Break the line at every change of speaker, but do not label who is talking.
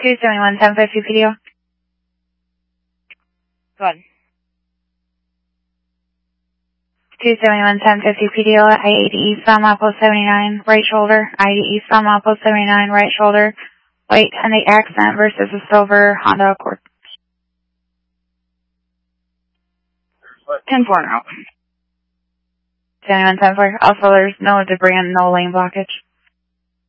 271 1050 PDO. Go ahead. 271 1050 PDO, I-80 eastbound mile 79, right shoulder. I-80 eastbound mile 79, right shoulder. White Hyundai Accent versus a silver Honda Accord. 10-4 now. 71 10-4. Also, there's no debris and no lane blockage.